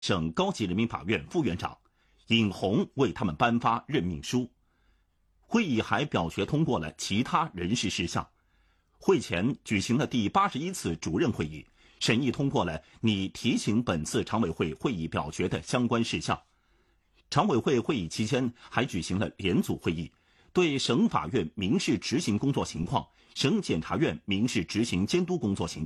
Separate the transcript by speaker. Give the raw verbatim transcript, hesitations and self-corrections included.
Speaker 1: 省高级人民法院副院长，尹红为他们颁发任命书。会议还表决通过了其他人事事项。会前举行了第八十一次主任会议，审议通过了拟提请本次常委会会议表决的相关事项。常委会会议期间还举行了联组会议，对省法院民事执行工作情况、省检察院民事执行监督工作情况